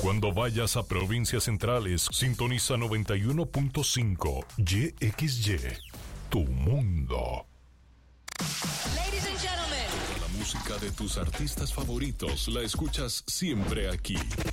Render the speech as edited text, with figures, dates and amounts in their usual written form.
Cuando vayas a provincias centrales, sintoniza 91.5 YXY, tu mundo. Ladies and gentlemen. La música de tus artistas favoritos la escuchas siempre aquí.